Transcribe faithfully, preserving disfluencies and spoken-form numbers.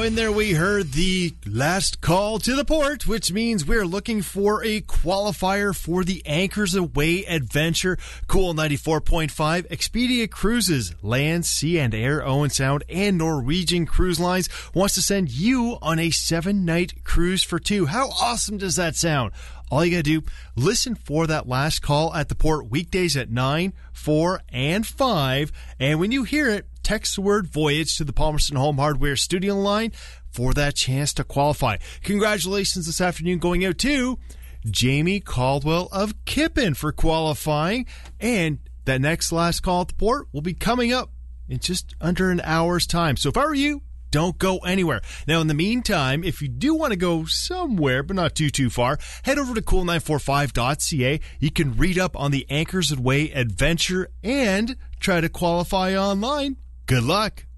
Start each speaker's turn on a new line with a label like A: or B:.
A: in there we heard the last call to the port, which means we're looking for a qualifier for the Anchors Away adventure. Cool ninety-four point five, Expedia Cruises, Land, Sea and Air, Owen Sound, and Norwegian Cruise Lines wants to send you on a seven-night cruise for two. How awesome does that sound? All you got to do, listen for that last call at the port weekdays at nine, four, and five. And when you hear it, text the word Voyage to the Palmerston Home Hardware studio line for that chance to qualify. Congratulations this afternoon going out to Jamie Caldwell of Kippen for qualifying. And that next last call at the port will be coming up in just under an hour's time. So if I were you, don't go anywhere. Now, in the meantime, if you do want to go somewhere, but not too, too far, head over to cool nine four five dot c a. You can read up on the Anchors Away adventure and try to qualify online. Good luck.